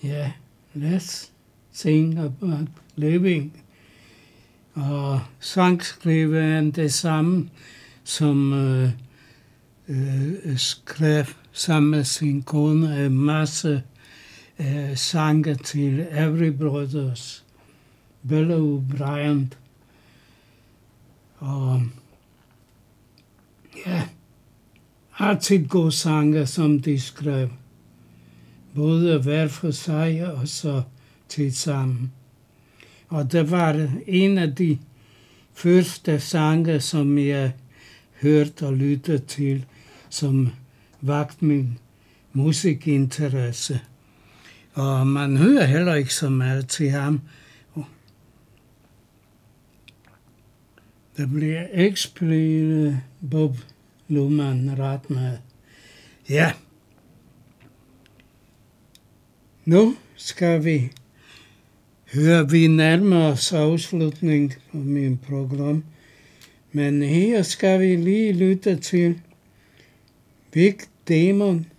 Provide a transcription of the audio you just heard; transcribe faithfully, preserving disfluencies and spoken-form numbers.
Yeah, let's sing about living. Og sangskriveren det samme, som øh, øh, skrev sammen med sin kone en masse øh, sange til Everly Brothers, Bella Bryant. Og ja, altid gode sange, som de skrev. Både hver for sig og så til sammen. Og det var en af de første sange, som jeg hørte og lyttede til, som vagte min musikinteresse. Og man hører heller ikke så meget til ham. Der bliver ikke spillet Bob Luman ret med. Ja. Nu skal vi høre, vi nærmer os afslutning på min program. Men her skal vi lige lytte til Big Demon